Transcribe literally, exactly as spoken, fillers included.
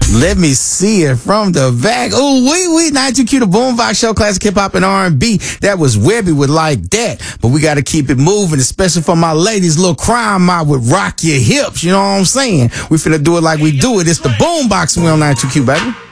Let me see it from the back. Ooh, wee wee. ninety-two Q, the Boombox Show, classic hip hop and R and B. That was Webby with Like That. But we got to keep it moving, especially for my ladies. Little crime mob with Rock Your Hips. You know what I'm saying? We finna do it like we do it. It's the Boombox. We on ninety-two Q, baby.